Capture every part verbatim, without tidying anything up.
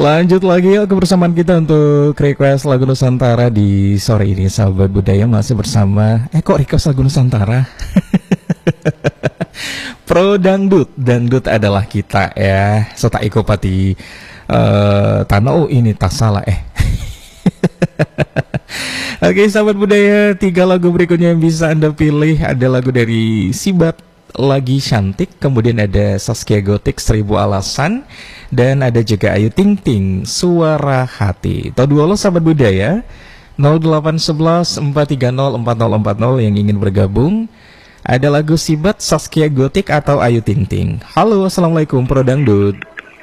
Lanjut lagi ya kebersamaan kita untuk request lagu Nusantara di sore ini, sahabat budaya. Masih bersama, eh kok request lagu Nusantara? Pro Dangdut, Dangdut adalah kita ya. Sota Iko Pati uh, Tanah, oh ini tak salah eh. Oke sahabat budaya, tiga lagu berikutnya yang bisa Anda pilih. Ada lagu dari Sibat, Lagi Cantik, kemudian ada Saskia Gotik, Seribu Alasan, dan ada juga Ayu Ting Ting, Suara Hati. Tahu dua lo sahabat budaya, nol delapan satu satu empat tiga nol empat nol empat nol yang ingin bergabung. Ada lagu Sibat, Saskia Gotik, atau Ayu Ting Ting. Halo, assalamualaikum Pro Dangdut.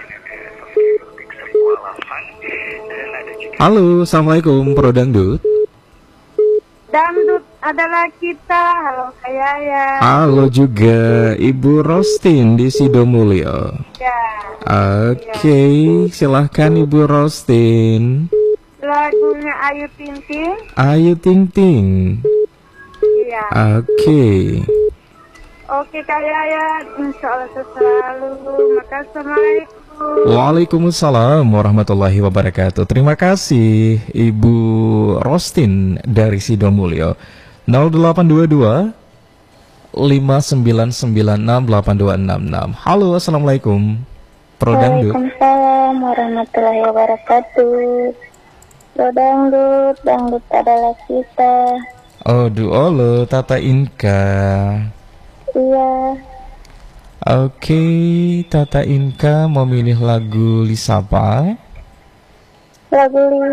Halo, assalamualaikum Pro Dangdut. Dangdut adalah kita. Halo Kak ya. Halo juga Ibu Rostin di Sidomulyo. Ya. Oke, okay. Silahkan Ibu Rostin. Lagunya Ayu Ting Ting. Ayu Ting Ting. Iya. Oke. Okay. Oke Kak ya. Insya Allah selalu. Maka assalamualaikum. Waalaikumsalam warahmatullahi wabarakatuh. Terima kasih Ibu Rostin dari Sidomulyo. nol delapan dua dua lima sembilan sembilan enam delapan dua enam enam. Halo, assalamualaikum Pro Dangdut. Waalaikumsalam warahmatullahi wabarakatuh. Pro Dangdut, Dangdut adalah kita. Oh duolo Tata Inka. Iya. Oke, Tata Inka mau milih lagu Lisapa? Lagu li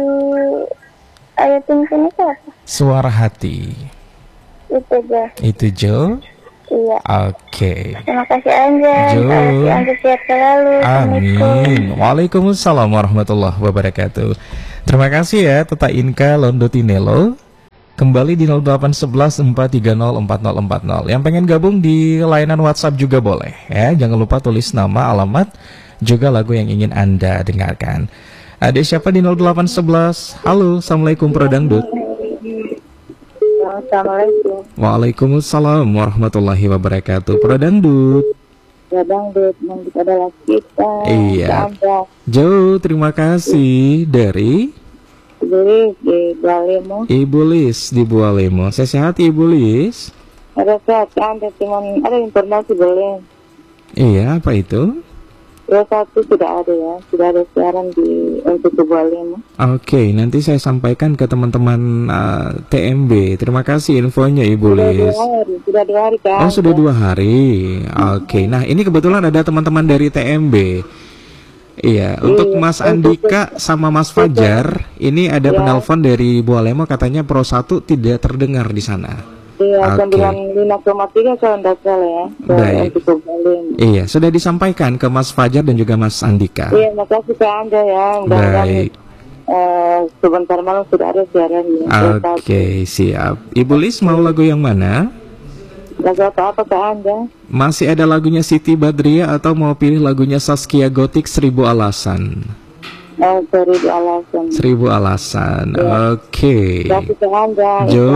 Ayu Ting Ting itu apa? Suara Hati. Itu aja. Itu Jo? Iya. Oke. Terima kasih Anja. Jo. Terima kasih Anja, sehat selalu. Amin. Waalaikumsalam warahmatullahi wabarakatuh. Terima kasih ya Tata Inka Londotinelo. Kembali di nol delapan satu satu empat tiga nol empat nol empat nol. Yang pengen gabung di layanan WhatsApp juga boleh ya. Jangan lupa tulis nama, alamat, juga lagu yang ingin Anda dengarkan. Ada siapa di nol delapan satu satu? Halo, assalamualaikum Pro Dangdut. Assalamualaikum. Waalaikumsalam warahmatullahi wabarakatuh. Pro Dangdut. Ya Dangdut, Dangdut adalah kita. Iya. Jo, terima kasih dari Ibu Lis di Bualemo. Ibu Lis di Bualemo. Saya sehat Ibu Lis. Ada sehat, Anda cuman ada informasi boleh. Iya, apa itu? dua satu sudah ada ya, sudah ada siaran di untuk di Bualemo. Oke, nanti saya sampaikan ke teman-teman uh, T M B. Terima kasih infonya Ibu Sudah Lis. dua hari, sudah dua hari kan? Oh, sudah dua hari. Oke, nah ini kebetulan ada teman-teman dari T M B. Iya, untuk Iya, Mas untuk- Andika sama Mas Fajar, ini ada Ya. penelpon dari Bualemo katanya Pro satu tidak terdengar di sana. Iya, Oke. sembilan lima koma tiga kalau tidak salah ya. Baik. Untuk Bualemo. Iya, sudah disampaikan ke Mas Fajar dan juga Mas Andika. Iya, makasih ke Anda ya. Mudah-mudahan Baik. eh, sebentar malam sudah ada siarannya. Oke, siap. Ibu Lis mau lagu yang mana? Lagu apa-apa ke Anda? Masih ada lagunya Siti Badriah atau mau pilih lagunya Saskia Gotik Seribu Alasan? Eh, Seribu Alasan. Seribu Alasan. Iya. Oke. Kasih ke Anda. Jo,